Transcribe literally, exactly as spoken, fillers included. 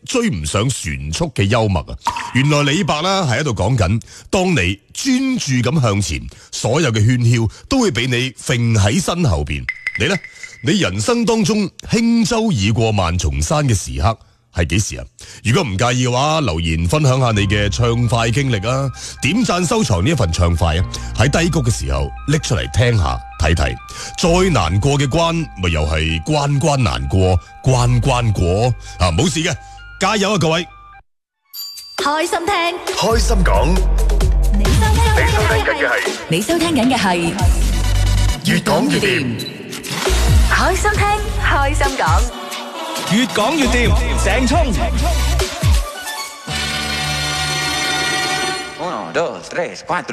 追唔上船速嘅幽默啊！原來李白啦係喺度講緊，當你專注咁向前，所有嘅喧囂都會俾你揈喺身後邊。你呢？你人生當中輕舟已過萬重山嘅時刻係幾時啊？如果唔介意嘅話，留言分享下你嘅暢快經歷啊！點讚收藏呢一份暢快啊！喺低谷嘅時候拎出嚟聽下睇睇，再難過嘅關咪又係關關難過關關過啊！冇事嘅，加油啊各位！ 開心聽， 開心講， 你收聽你收聽緊嘅係你收聽緊嘅係越講越掂。 開心聽，開心講， 越講越掂，鄭聰。 Uno, dos, tres, cuatro.